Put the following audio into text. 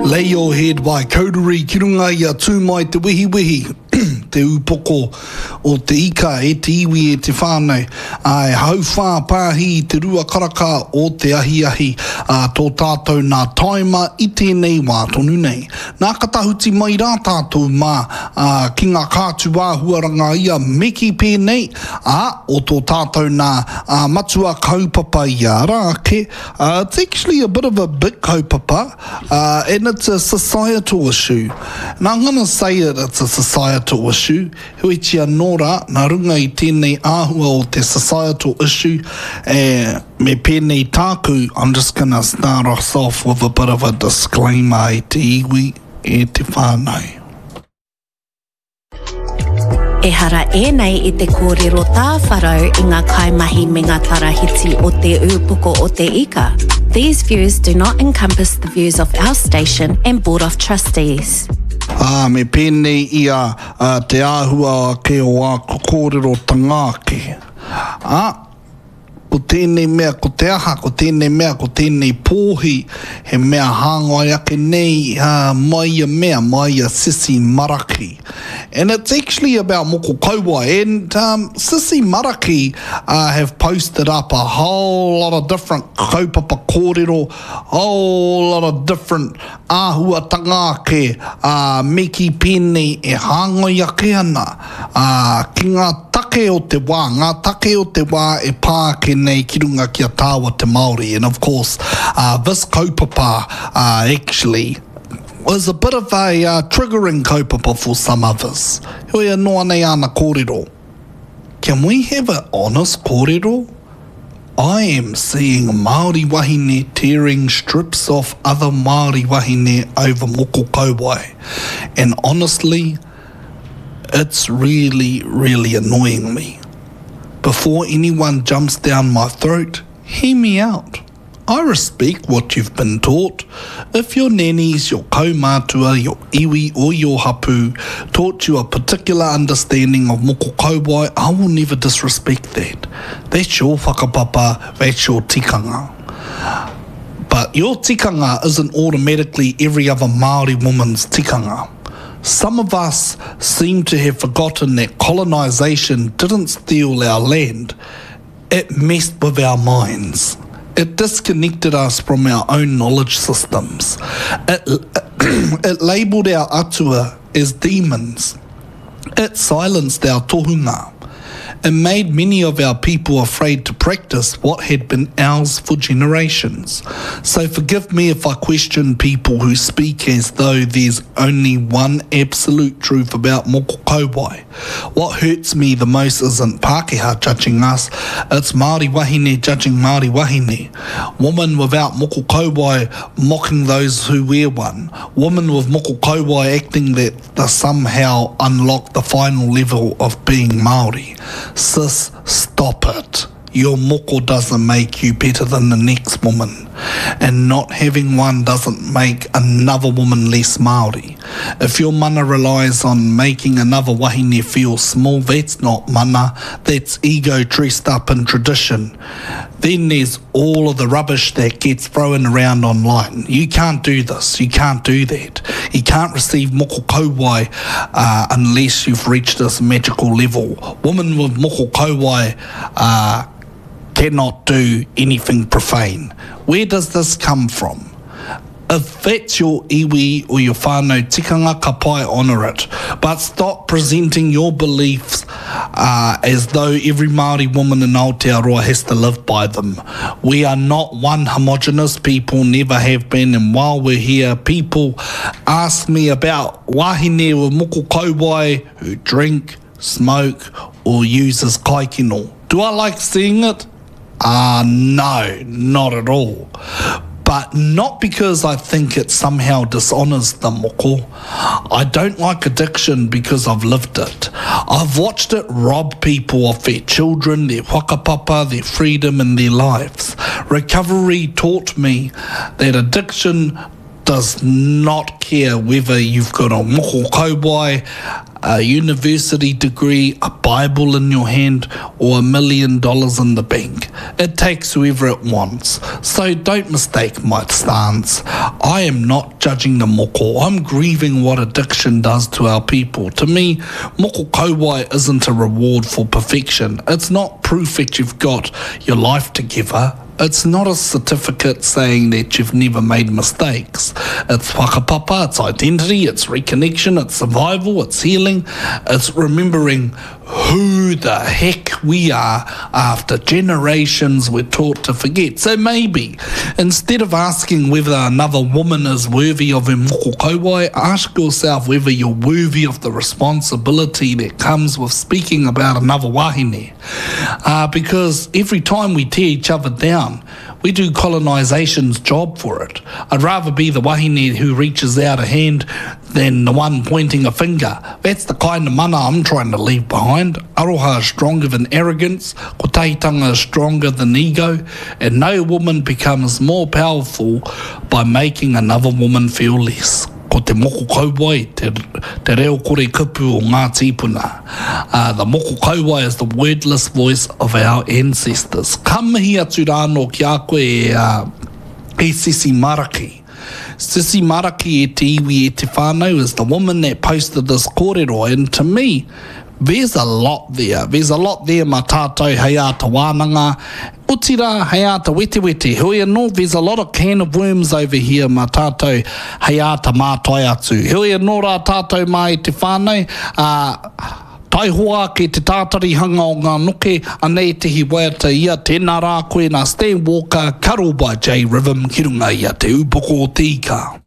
Lay your head by Kaururi ki runga i a tūmai te wihi te upoko o te ika e te iwi e te whānau. Ai hau whā pāhi te rua karaka o te ahi tō tātou nā taima i tēnei wā tonu nei. Nā katahuti mai rā tātou mā ki ngā kātua huaranga ia meki pēnei o tō tātou nā matua kaupapa i a rāke. It's actually a bit of a big kaupapa and it's a societal issue. And I'm going to say that it's a societal issue. Hui tia nora, nā runga i tēnei āhua o te societal issue. Me pēnei tāku, I'm just going to start us off with a bit of a disclaimer e te iwi e te whānau. E hara ēnei i te kōrero tāwharau i ngā kaimahi me ngā tarahiti o te upoko o te ika. These views do not encompass the views of our station and Board of Trustees. Me pēnei ia te āhua ke o a kōrero tangāke. Ko tēnei mea, ko te aha, ko tēnei mea, ko tēnei pōhi, he mea hāngai ake nei mai a mea, mai a Sisi Maraki. And it's actually about moko kauai. And Sisi Maraki have posted up a whole lot of different kaupapa kōrero, whole lot of different āhua tangāke, meki pēnei e hāngai ake ana. Ki ngā take o te wā, ngā take o te wā e pā ke nei ki runga ki a tāua te Māori. And of course, this kaupapa actually was a bit of a triggering kaupapa for some others. Hoi anoa nei ana kōrero. Can we have an honest kōrero? I am seeing Māori wahine tearing strips off other Māori wahine over moko kauai. And honestly, it's really, really annoying me. Before anyone jumps down my throat, hear me out. I respect what you've been taught. If your nannies, your kaumātua, your iwi or your hapu taught you a particular understanding of moko kauai, I will never disrespect that. That's your whakapapa, that's your tikanga. But your tikanga isn't automatically every other Māori woman's tikanga. Some of us seem to have forgotten that colonisation didn't steal our land. It messed with our minds. It disconnected us from our own knowledge systems. It labelled our atua as demons. It silenced our tohunga. It made many of our people afraid to practice what had been ours for generations. So forgive me if I question people who speak as though there's only one absolute truth about moko kauai. What hurts me the most isn't Pākehā judging us, it's Māori wahine judging Māori wahine. Women without moko kauai mocking those who wear one. Women with moko kauai acting that they somehow unlock the final level of being Māori. Sis, stop it. Your moko doesn't make you better than the next woman. And not having one doesn't make another woman less Māori. If your mana relies on making another wahine feel small, that's not mana, that's ego dressed up in tradition. Then there's all of the rubbish that gets thrown around online. You can't do this, you can't do that. You can't receive moko kauai unless you've reached this magical level. Women with moko kauai cannot do anything profane. Where does this come from? If that's your iwi or your whānau tikanga, ka pai honour it. But stop presenting your beliefs as though every Māori woman in Aotearoa has to live by them. We are not one homogenous people, never have been, and while we're here, people ask me about wahine with moko kauai who drink, smoke, or use as kaikino. Do I like seeing it? No, not at all. But not because I think it somehow dishonours the moko. I don't like addiction because I've lived it. I've watched it rob people of their children, their whakapapa, their freedom and their lives. Recovery taught me that addiction does not care whether you've got a moko kauai a university degree, a Bible in your hand, or $1 million in the bank. It takes whoever it wants. So don't mistake my stance. I am not judging the moko. I'm grieving what addiction does to our people. To me, moko kauae isn't a reward for perfection. It's not proof that you've got your life together. It's not a certificate saying that you've never made mistakes. It's whakapapa, it's identity, it's reconnection, it's survival, it's healing, it's remembering who the heck we are after generations we're taught to forget. So maybe, instead of asking whether another woman is worthy of a moko kauae, ask yourself whether you're worthy of the responsibility that comes with speaking about another wahine. Because every time we tear each other down, we do colonisation's job for it. I'd rather be the wahine who reaches out a hand than the one pointing a finger. That's the kind of mana I'm trying to leave behind. Aroha is stronger than arrogance, ko tahitanga is stronger than ego, and no woman becomes more powerful by making another woman feel less. Ko te moko kauae, te reo kore kupu o ngā tīpuna. The moko kauae is the wordless voice of our ancestors. Ka mihi atu rāno ki a koe e Sisi Maraki. Sisi Maraki e te iwi e te whānau is the woman that posted this kōrero, and to me, there's a lot there. There's a lot there, ma tātou hei a te wānanga. Utira hei a te wete wete. Hui anō, there's a lot of can of worms over here, ma tātou hei a te mātai atu. Hui anō rā tātou mai te whānau. Tai hoa ke te tātari hanga o ngā noke, anei te hi waiata ia, tēnā rā koe nā Stan Walker, Karo by J Rhythm, ki runga ia te upoko o tika.